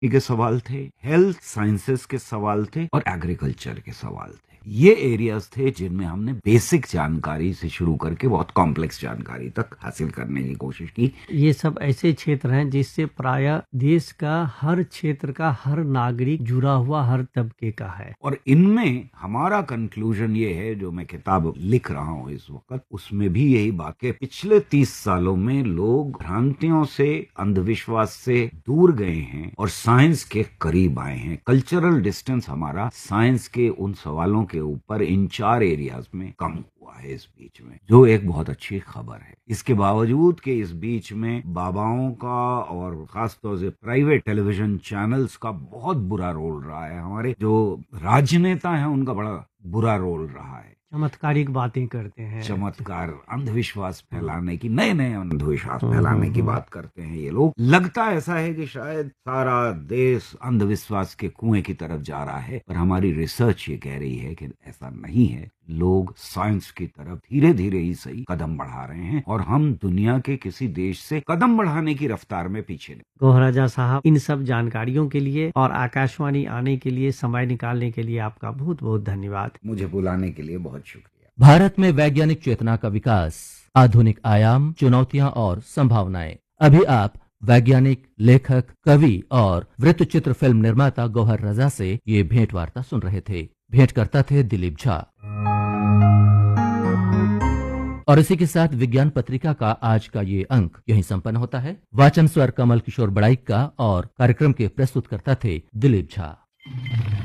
के सवाल थे, हेल्थ साइंसेस के सवाल थे और एग्रीकल्चर के सवाल थे। ये एरियाज थे जिनमें हमने बेसिक जानकारी से शुरू करके बहुत कॉम्प्लेक्स जानकारी तक हासिल करने की कोशिश की। ये सब ऐसे क्षेत्र हैं जिससे प्रायः देश का हर क्षेत्र का हर नागरिक जुड़ा हुआ हर तबके का है। और इनमें हमारा कंक्लूजन ये है, जो मैं किताब लिख रहा हूँ इस वक्त, उसमें भी यही बात है, पिछले 30 सालों में लोग भ्रांतियों से, अंधविश्वास से दूर गए हैं और साइंस के करीब आए हैं। कल्चरल डिस्टेंस हमारा साइंस के उन सवालों के ऊपर इन 4 एरियाज में कम हुआ है इस बीच में, जो एक बहुत अच्छी खबर है। इसके बावजूद कि इस बीच में बाबाओं का और खासतौर से प्राइवेट टेलीविजन चैनल्स का बहुत बुरा रोल रहा है, हमारे जो राजनेता हैं उनका बड़ा बुरा रोल रहा है, चमत्कारिक बातें करते हैं, चमत्कार, अंधविश्वास फैलाने की, नए नए अंधविश्वास फैलाने की बात करते हैं ये लोग। लगता ऐसा है कि शायद सारा देश अंधविश्वास के कुएं की तरफ जा रहा है, पर हमारी रिसर्च ये कह रही है कि ऐसा नहीं है। लोग साइंस की तरफ धीरे धीरे ही सही कदम बढ़ा रहे हैं और हम दुनिया के किसी देश से कदम बढ़ाने की रफ्तार में पीछे नहीं। गौहर राजा साहब, इन सब जानकारियों के लिए और आकाशवाणी आने के लिए, समय निकालने के लिए आपका बहुत बहुत धन्यवाद। मुझे बुलाने के लिए बहुत शुक्रिया। भारत में वैज्ञानिक चेतना का विकास, आधुनिक आयाम, चुनौतियां और संभावनाएं। अभी आप वैज्ञानिक, लेखक, कवि और वृत्तचित्र फिल्म निर्माता गौहर रजा से ये भेंट वार्ता सुन रहे थे। भेंट करता थे दिलीप झा। और इसी के साथ विज्ञान पत्रिका का आज का ये अंक यहीं संपन्न होता है। वाचन स्वर कमल किशोर बड़ाइक का और कार्यक्रम के प्रस्तुतकर्ता थे दिलीप झा।